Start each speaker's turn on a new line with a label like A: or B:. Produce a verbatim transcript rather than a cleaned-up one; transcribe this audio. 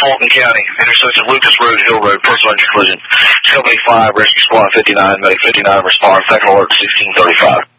A: Fulton County, intersection Lucas Road, Hill Road, personal injury collision. Company five, rescue squad fifty-nine, medic fifty-nine, respond, second alert sixteen thirty-five.